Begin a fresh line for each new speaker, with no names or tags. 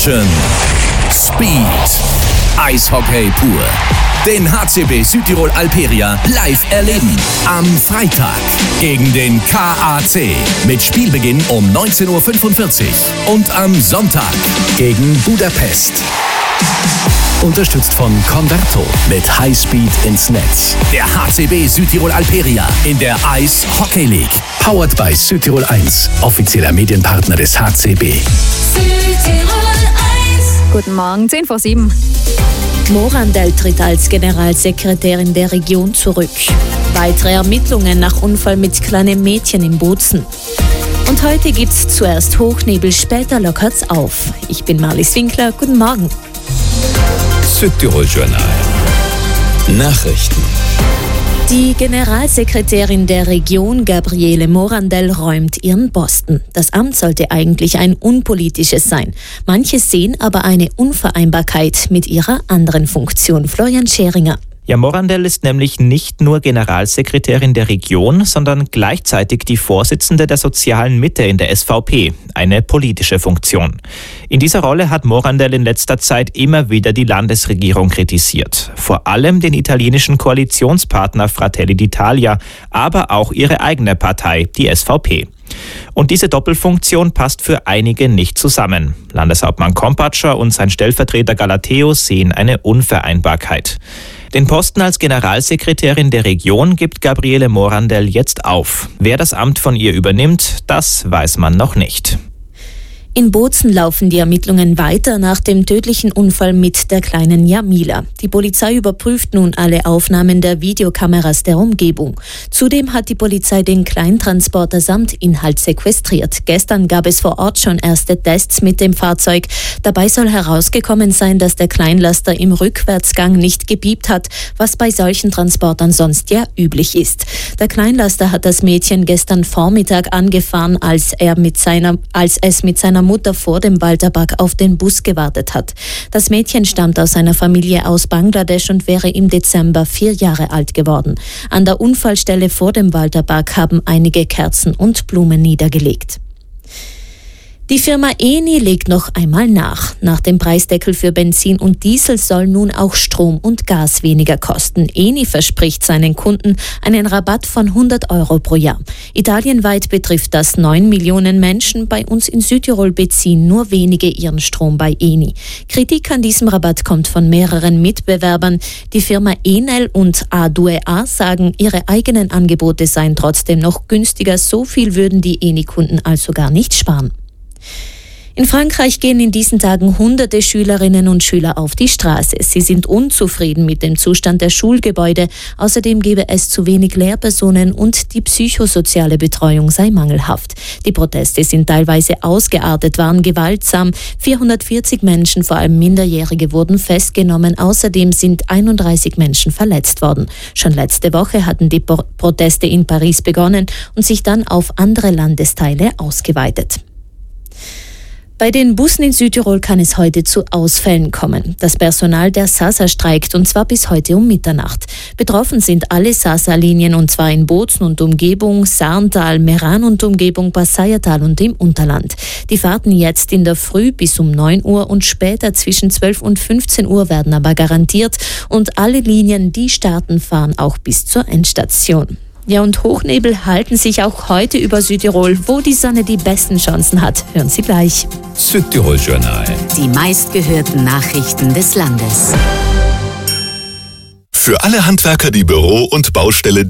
Passion, Speed, Eishockey pur. Den HCB Südtirol Alperia live erleben. Am Freitag gegen den KAC mit Spielbeginn um 19:45 Uhr. Und am Sonntag gegen Budapest. Unterstützt von Converto mit Highspeed ins Netz. Der HCB Südtirol Alperia in der Ice Hockey League. Powered by Südtirol 1, offizieller Medienpartner des HCB.
Südtirol 1.
Guten Morgen, 7:10.
Morandell tritt als Generalsekretärin der Region zurück. Weitere Ermittlungen nach Unfall mit kleinem Mädchen in Bozen. Und heute gibt's zuerst Hochnebel, später lockert's auf. Ich bin Marlies Winkler, guten Morgen.
Südtirol Journal. Nachrichten.
Die Generalsekretärin der Region, Gabriele Morandell, räumt ihren Posten. Das Amt sollte eigentlich ein unpolitisches sein. Manche sehen aber eine Unvereinbarkeit mit ihrer anderen Funktion. Florian Scheringer.
Ja, Morandell ist nämlich nicht nur Generalsekretärin der Region, sondern gleichzeitig die Vorsitzende der sozialen Mitte in der SVP, eine politische Funktion. In dieser Rolle hat Morandell in letzter Zeit immer wieder die Landesregierung kritisiert. Vor allem den italienischen Koalitionspartner Fratelli d'Italia, aber auch ihre eigene Partei, die SVP. Und diese Doppelfunktion passt für einige nicht zusammen. Landeshauptmann Kompatscher und sein Stellvertreter Galateo sehen eine Unvereinbarkeit. Den Posten als Generalsekretärin der Region gibt Gabriele Morandell jetzt auf. Wer das Amt von ihr übernimmt, das weiß man noch nicht.
In Bozen laufen die Ermittlungen weiter nach dem tödlichen Unfall mit der kleinen Jamila. Die Polizei überprüft nun alle Aufnahmen der Videokameras der Umgebung. Zudem hat die Polizei den Kleintransporter samt Inhalt sequestriert. Gestern gab es vor Ort schon erste Tests mit dem Fahrzeug. Dabei soll herausgekommen sein, dass der Kleinlaster im Rückwärtsgang nicht gepiept hat, was bei solchen Transportern sonst ja üblich ist. Der Kleinlaster hat das Mädchen gestern Vormittag angefahren, als es mit seiner Mutter vor dem Walterpark auf den Bus gewartet hat. Das Mädchen stammt aus einer Familie aus Bangladesch und wäre im Dezember 4 Jahre alt geworden. An der Unfallstelle vor dem Walterpark haben einige Kerzen und Blumen niedergelegt. Die Firma Eni legt noch einmal nach. Nach dem Preisdeckel für Benzin und Diesel soll nun auch Strom und Gas weniger kosten. Eni verspricht seinen Kunden einen Rabatt von 100 € pro Jahr. Italienweit betrifft das 9 Millionen Menschen. Bei uns in Südtirol beziehen nur wenige ihren Strom bei Eni. Kritik an diesem Rabatt kommt von mehreren Mitbewerbern. Die Firma Enel und A2A sagen, ihre eigenen Angebote seien trotzdem noch günstiger. So viel würden die Eni-Kunden also gar nicht sparen. In Frankreich gehen in diesen Tagen hunderte Schülerinnen und Schüler auf die Straße. Sie sind unzufrieden mit dem Zustand der Schulgebäude. Außerdem gebe es zu wenig Lehrpersonen und die psychosoziale Betreuung sei mangelhaft. Die Proteste sind teilweise ausgeartet, waren gewaltsam. 440 Menschen, vor allem Minderjährige, wurden festgenommen. Außerdem sind 31 Menschen verletzt worden. Schon letzte Woche hatten die Proteste in Paris begonnen und sich dann auf andere Landesteile ausgeweitet. Bei den Bussen in Südtirol kann es heute zu Ausfällen kommen. Das Personal der Sasa streikt und zwar bis heute um Mitternacht. Betroffen sind alle Sasa-Linien und zwar in Bozen und Umgebung, Sarntal, Meran und Umgebung, Passaiertal und im Unterland. Die Fahrten jetzt in der Früh bis um 9 Uhr und später zwischen 12 und 15 Uhr werden aber garantiert und alle Linien, die starten, fahren auch bis zur Endstation. Ja, und Hochnebel halten sich auch heute über Südtirol, wo die Sonne die besten Chancen hat. Hören Sie gleich.
Südtirol Journal.
Die meistgehörten Nachrichten des Landes.
Für alle Handwerker, die Büro und Baustelle